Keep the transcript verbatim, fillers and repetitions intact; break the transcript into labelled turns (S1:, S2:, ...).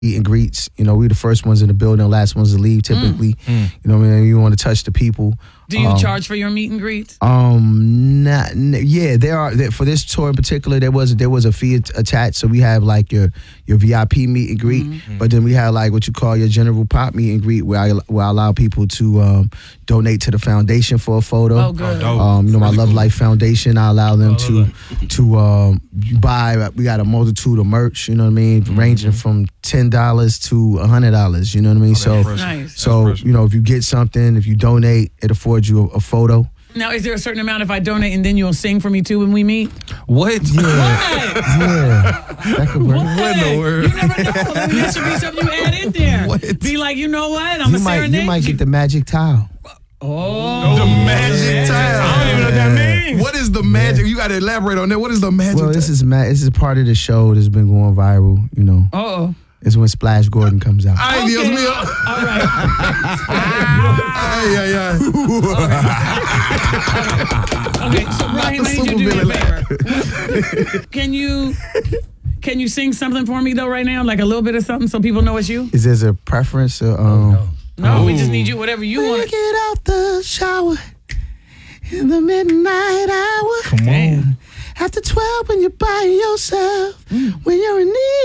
S1: meet and greets. You know, we the first ones in the building, last ones to leave typically.
S2: Mm.
S1: You know what I mean? You want to touch the people.
S3: Do you
S1: um,
S3: charge for your meet and greets?
S1: Um, not, n- yeah, there are there, for this tour in particular. There was there was a fee at- attached, so we have like your your V I P meet and greet,
S3: Mm-hmm.
S1: but then we have like what you call your general pop meet and greet, where I where I allow people to um, donate to the foundation for a photo.
S3: Oh, good.
S2: dope.
S1: Um, you know, my
S2: Really
S1: Love
S2: cool.
S1: Life Foundation. I allow them
S2: Oh,
S1: to
S2: love
S1: to um, buy. We got a multitude of merch. You know what I mean,
S2: Mm-hmm.
S1: ranging from ten dollars to a hundred dollars. You know what I mean.
S2: that's
S1: so
S2: impressive.
S3: Nice.
S1: so
S2: impressive.
S1: you know, if you get something, if you donate, it affords you a, a photo.
S3: Now, is there a certain amount if I donate and then you'll sing for me too when we meet?
S2: What?
S3: What?
S1: Yeah, that could work.
S2: What in the world?
S3: You never know. Maybe that should be something you add in there.
S2: What?
S3: Be like, you know what? I'm
S1: You
S3: a
S1: might,
S3: serenade.
S1: you might get the magic towel.
S3: Oh.
S2: The magic towel.
S3: I don't even know what that means.
S2: What is the magic? You got to elaborate on that. What is the magic
S1: Well, this
S2: towel?
S1: is ma- this is part of the show that's been going viral. You know,
S3: Uh-oh.
S1: it's when Splash Gordon comes out.
S2: Ay, Dios
S3: Okay.
S2: mío.
S3: All right.
S2: Ay, ay, ay.
S3: Okay, so Raheem, I need you to do me a favor. Can you can you sing something for me though right now? Like a little bit of something so people know it's you?
S1: Is there a preference? Or, um,
S3: No, we just need you whatever you want.
S1: Get out the shower in the midnight hour.
S2: Come on.
S1: After twelve, when you're by yourself, when you're in need.